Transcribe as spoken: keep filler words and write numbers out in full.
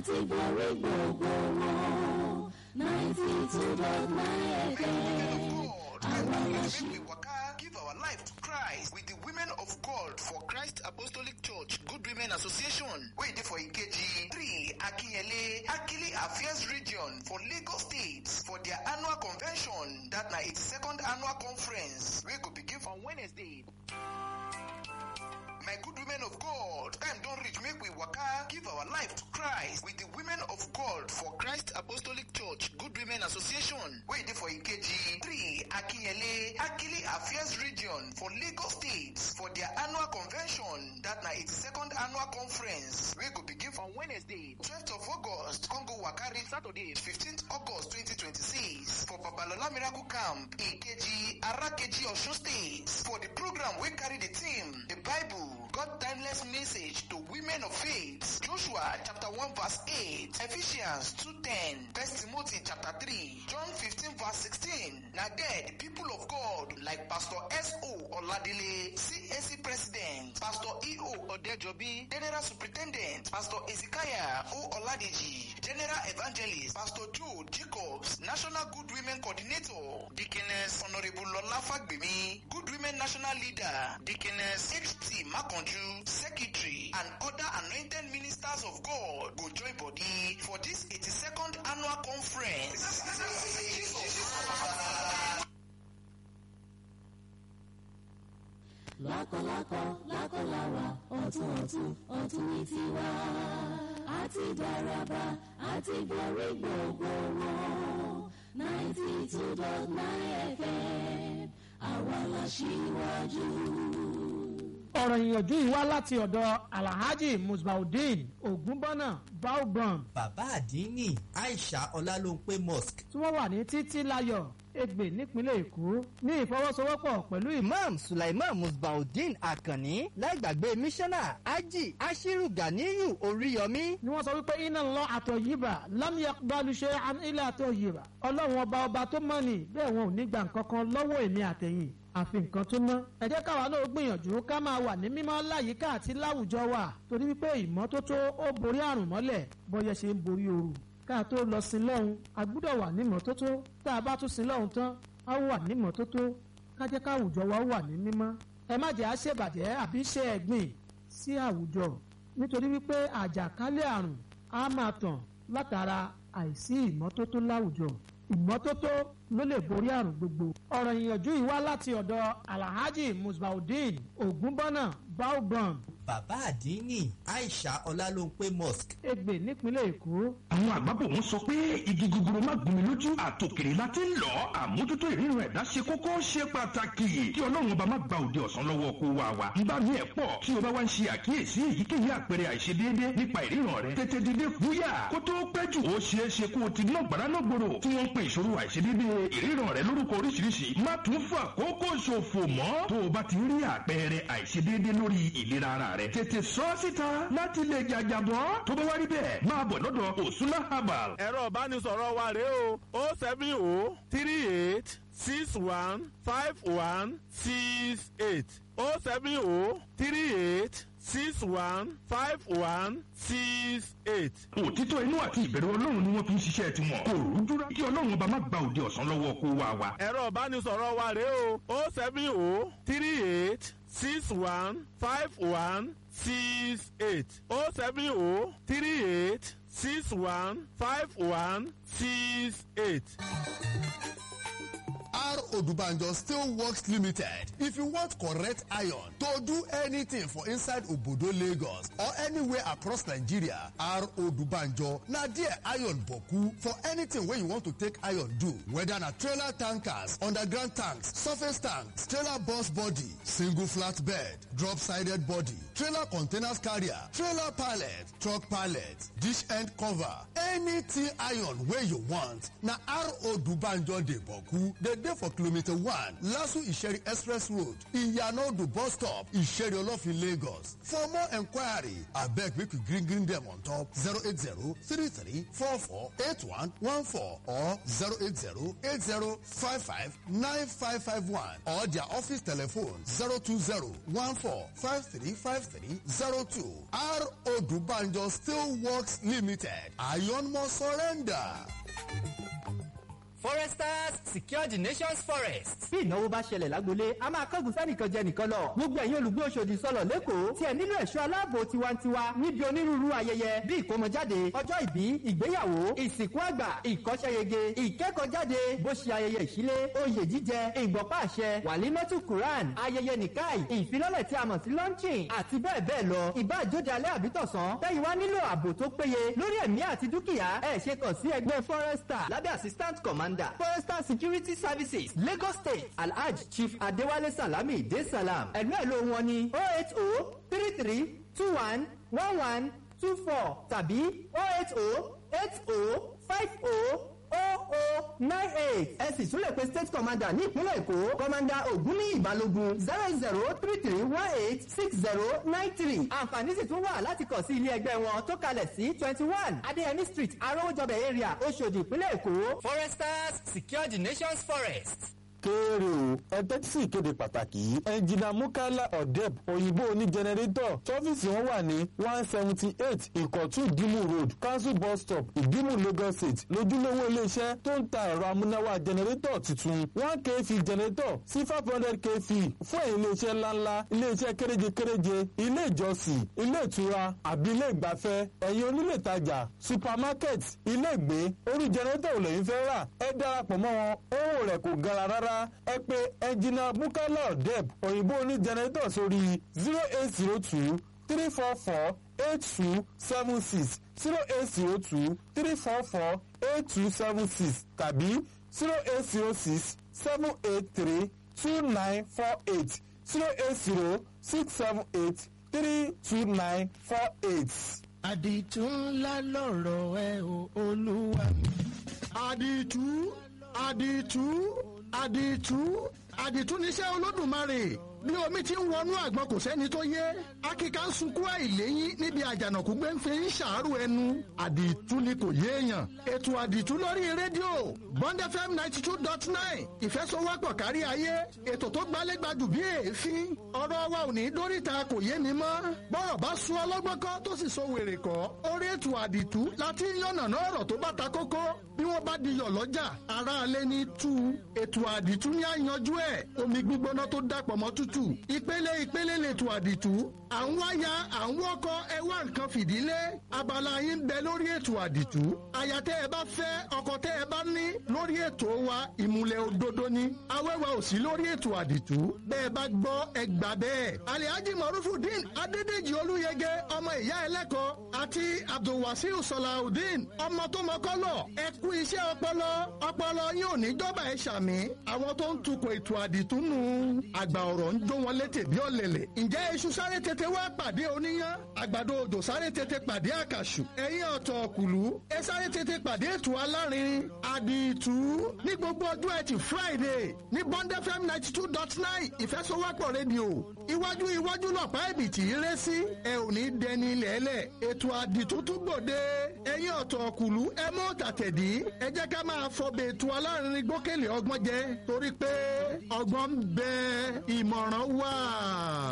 àti borí gbogbo wọn. ninety two dot nine F M. Give our life to Christ with the Women of God for Christ Apostolic Church Good Women Association. Wait for Ikeji three Akinyele Akili Affairs Region for Lagos State for their annual convention. That na its second annual conference. We go begin on Wednesday. My good women of God, time don't reach, make we waka, give our life to Christ with the Women of God for Christ Apostolic Church Good Women Association. Wait for Ikeji three Akinyele Akili Affairs Region for Lagos State for their annual convention. That na its second annual conference. We go begin on Wednesday, twelfth of August, Congo Wakari, Saturday, fifteenth August twenty twenty-six for Babalola Miracle Camp, Ikeji, Arakeji, Osun State. For the program, we carry the theme, the Bible, God timeless message to women of faith. Joshua chapter one verse eight, Ephesians two ten, First Timothy chapter three, John fifteen verse sixteen. Now there, the people of God like Pastor S O Oladile, C A C President, Pastor E O Odejobi, General Superintendent, Pastor Ezekiah O Oladiji, General Evangelist, Pastor Joe Jacobs, National Good Women Coordinator, Deaconess Honorable Lola Fagbemi, Good Women National Leader, Deaconess H T Makonju, Secretary, and other anointed ministers of God go join body for this eighty-second annual conference. Lákọ̀lákọ̀ lákọ̀láwà ọ̀tún ọ̀tún ọ̀tún ní tiwa. Àti dáraba àti borí gbogbo wọn. ninety two dot nine F M. Àwa la ṣíwájú. ọ̀rọ̀ ìyànjú yìí wá láti ọ̀dọ̀ alhaji musbaudeen ogunbọ́nà baobam. bàbá àdínní aisha ọlálóńpé mosque. tí wọ́n wà ní títí láyọ̀ Ègbè nípínlẹ̀ Èkó ní ìfọwọ́sowọ́pọ̀ pẹ̀lú imam sulaiman musbaudeen akanni láìgbàgbé mísánná ají ashiru ganiyu oríyọmí. ni wọ́n sọ wípé iná lọ àtọ̀ yìbà lámìyà balùṣe ilé àtọ̀ yìbà ọlọ́run ọba ọba tó mọ̀ ní bẹ́ẹ̀ wọn ò ní gbà nǹkan kan lọ́wọ́ èmi àtẹ̀yìn àfi nǹkan tó mọ́. ẹ jẹ́ káwa náà gbìyànjú ká máa wà ní mímọ́ láyìíká àti láwùjọ wa torí wípé ìmọ́tótó ó borí àrùn mọ́lẹ̀ bọ́yẹ ṣe ń borí ooru. ká tó lọ sin lọ́hùn a gbúdọ̀ wà ní ìmọ́tótó tá a bá tún sin lọ́hùn tán a wà ní ìmọ́tótó ká jẹ́ káwùjọ wa wà ní mímọ́. ẹ má jẹ́ àṣebàjẹ́ àbí ṣe ẹ̀gbìn sí àwùjọ nítorí wípé àjàkálẹ̀ àrùn á máa tàn látara àìsí ìmọ́tótó láwùjọ. ìmọ́tótó ló lè borí àrùn gbogbo. ọ̀rọ̀ ìyànjú yìí wá láti ọ̀dọ̀ alhaji musbaudeen ogunbọ́nà baobam. bàbá àdínní aisha ọlálóńpé mosque. Ègbè nípínlẹ̀ Èkó. àwọn àgbàbọ̀ wọn sọ pé igi gogoro má gún mi lójú àtòkèrè láti ń lọ àmójútó ìrírun ẹ̀dá ṣe kókó ṣe pàtàkì kí ọlọ́run ọba má gba òde ọ̀sán lọ́wọ́ kó wa wa. nígbà míì ẹ̀ pọ̀ tí o bá wá ń ṣe àkíyèsí èyíkéyìí àpẹẹrẹ àìṣedéédé nípa ìríran rẹ tètè dìde fúyà kó tó pẹ́ jù ó ṣeé ṣe kó o ti ná gbàrà náà gbòòrò tí wọ́n ń pe ìṣòro àìṣedéédé ìríran rẹ lórúkọ oríṣiríṣi má tún fà kókó ṣòfò mọ́ tó o bá ti rí àpẹẹrẹ àìṣedéédé lórí ìlera ara rẹ tètè sọ síta láti lè jàjàbọ́ tó bá wá rí bẹ́ẹ̀ máa bọ̀ lọ́dọ̀ Osuna Herbal. ẹ̀rọ ìbánisọ̀rọ̀ wa rèé o o seven o three eight six one five one six eight o seven o three eight six one five one six eight. òtítọ́ inú àti ìbẹ̀rù ọlọ́run ni wọ́n fi ń ṣiṣẹ́ tiwọn. kò rúdúrà kí ọlọ́run ọba má gba òde ọ̀sán lọ́wọ́ kó wa wa. ẹ̀rọ ìbánisọ̀rọ̀ wa rèé o o seven o three eight six one five one six eight o seven o three eight six one five one six eight. R. Odubanjo Steel Works Limited. If you want correct iron to do anything for inside Obodo, Lagos or anywhere across Nigeria, R. Odubanjo na there iron boku for anything wey you want to take iron do. Whether na trailer tankers, underground tanks, surface tanks, trailer bus body, single flat bed, drop-sided body, trailer containers carrier, trailer pallet, truck pallet, dish end cover, anything iron wey you want na R. Odubanjo dey boku. Dey dey dey for kilometre one Lasu Isheri Express Road, Iyanodu bus stop, Isheri Olofin, Lagos. For more enquiry, abeg make you green green dem on top zero eight zero three three four four eight one one four or zero eight zero eight zero five five nine five five one or their office telephone zero two zero one four five three five three zero two. R. Odubanjo Steel Works Limited. Iron must surrender. Foresters secure the nation's forest. Bí ìnáwó bá ṣẹlẹ̀ lágbolé, a máa kángun sẹ́nìkan jẹ nìkan lọ. Gbogbo ẹ̀yin olùgbé Òṣòdì sọ̀lọ̀ lẹ́kọ̀ọ́ tí ẹ nílò ẹ̀ṣọ́ aláàbò tiwantiwa níbi onírúurú ayẹyẹ bí ìkómọjáde, ọjọ́ ìbí, ìgbéyàwó, ìsìnkú àgbà, ìkọ́ṣẹ́yege, ìkẹ́kọ̀ọ́jáde, bó ṣe ayẹyẹ ìṣílé, oyè jíjẹ, ìgbọ̀pá àṣẹ, wàlímọ́tù Quran, ayẹyẹ nìkáì, ìfilọ́lẹ̀ tí a mọ̀ sí launching àti bẹ́ẹ̀ bẹ́ẹ̀ lọ. Ìbá àjóde alẹ́ àbítọ̀sán, tẹ́yìn wá nílò ààbò tó péye lórí ẹ̀mí àti dúkìá. Ẹ ṣe kàn sí ẹgbẹ́ Forester lábẹ́ assistant commander Forester Security Services Lagos State Alhaji Chief Adewale Salami De Salam. Ẹ̀lú ẹ̀lú wọn ni oh eight oh three three two one one one two four tàbí oh eight oh eight oh five oh oh oh nine eight. Ẹ sì tún lè pe State Commander ní ìpínlẹ̀ Èkó Commander Ògúnníyì Balógun zero zero three three one eight six zero nine three. Àǹfààní sì tún wà láti kàn sí ilé ẹgbẹ́ wọn tó kalẹ̀ sí twenty one Adéyẹmí Street Arówójọbẹ̀ area Òṣòdì ìpínlẹ̀ Èkó. Foresters secure the nation's forest. Kéèrè o ẹ tẹ́tí sí ìkéde pàtàkì yìí ẹnjìnà Mukala Odeb òyìnbó oní jẹnẹrétọ̀ tọ́fíìsì wọn wà ní one seventy eight Ìkọ̀tún Ìdímù road council bus stop Ìdímù Lagos State lójúlówó iléeṣẹ́ tó ń ta ẹ̀rọ amúnáwá jẹnẹrétọ̀ tuntun one k v jẹnẹrétọ̀ sí five hundred k v fún ẹ̀yìn iléeṣẹ́ ńláńlá iléeṣẹ́ kéréje-kéréje ilé ìjọsìn ilé ìtura àbí ilé ìgbafẹ́ ẹ̀yin onílé ìtajà supermarket ilé ìgbé orí jẹnẹrétọ̀ ò lẹ́yìn fẹ́ rà ẹ darapọ̀ mọ́ wọn owó rẹ̀ kò gara rárá ẹ pè ẹnjìnà Mukala Odeb òyìnbó oní jẹnẹrétọ̀ sórí zero eight zero two three four four eight two seven six zero eight zero two three four four eight two seven six tàbí zero eight zero six seven eight three two nine four eight zero eight zero six seven eight three two nine four eight. àdìtú ńlá lọ̀rọ̀ ẹ o Olúwa mi. àdìtú àdìtú àdìtú àdìtú níṣẹ́ Olódùmarè bí omi ti ń wọnú àgbọn kò sẹ́ni tó yé akíkà ń sunkún àìléyìn níbi àjànàkú gbé ń fi ń ṣàárò ẹnu àdìtú ni kò yéèyàn ètò àdìtú lórí rédíò Bond F M ninety two dot nine ìfẹsọ̀wọ́pọ̀ kárí ayé ètò tó gbálégbádùn bí èéfín ọ̀rọ̀ wa ò ní dóríta kò yé mi mọ́ bọ́rọ̀ bá sún ọlọ́gbọ́n kọ́ tó sì so wèrè kọ́ orí ètò àdìtú láti yànnàná ọ̀rọ̀ tó bá ta kókó bí wọ́n bá diyọ̀ lọ́jà aráalé ní tú ètò àdìtú ní àyanjú ẹ̀ omi gbígbóná tó dàpọ̀ mọ́ tútù ìpele ìpele lètò àdìtú àwọn aya àwọn ọkọ ẹwà nǹkan fìdílé abala yín bẹ lórí ètò àdìtú aya tẹ́ ẹ bá fẹ́ ọkọ tẹ́ ẹ bá ní lórí ètò wa ìmùlẹ̀ òdodo ni awẹ́wà ò sí lórí ètò àdìtú bẹ́ẹ̀ bá gbọ́ ẹgbà bẹ́ẹ̀ Alhaji Marufudin Adédèjì Olúyẹgẹ ọmọ ìyá ẹlẹ́kọ̀ọ́ àti Abdulwasiu Salaudeen ọmọ tó mọ́kọ́lọ̀ ẹ kú iṣẹ́ ọpọlọ ọpọlọ yín ò ní jọba ẹ ṣàmì àwọn tó ń tukọ̀ ètò àdìtú nù àgbà ọ̀rọ̀ ń jó wọn létè bí ọ̀lẹ̀lẹ̀ ǹjẹ́ iṣu sáré tètè wá pàdé oníyán àgbàdo òjò sáré tètè pàdé àkàṣù ẹ̀yin ọ̀tọ̀ ọ̀kùlú ẹ sáré tètè pàdé ètò alárinrin àdìtú ní gbogbo ọjọ́ ẹtì Friday ní Bond F M ninety two dot nine ìfẹsọ̀wọ́pọ̀ rédíò iwájú iwájú lọ̀pá ẹ̀bìtì rẹ́ sí ẹ ò ní dẹni lẹ́lẹ̀ ètò àdìtú tún gbòde ẹ̀yin ọ̀tọ̀ ọ̀kùlú ẹ mọ́ tàtẹ̀dí ẹ jẹ́ ká máa fọbẹ̀ ètò alárinrin gbókèlè ọgbọ́n jẹ torí pé ọgbọ́n ń bẹ ìmọ̀ràn wà.